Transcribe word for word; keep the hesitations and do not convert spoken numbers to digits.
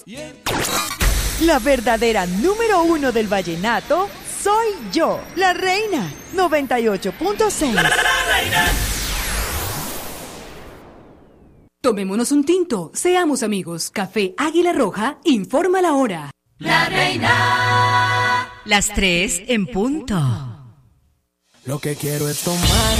La verdadera número uno del vallenato soy yo, la reina. noventa y ocho punto seis. Tomémonos un tinto, seamos amigos. Café Águila Roja informa la hora. La reina. Las tres en punto. Lo que quiero es tomar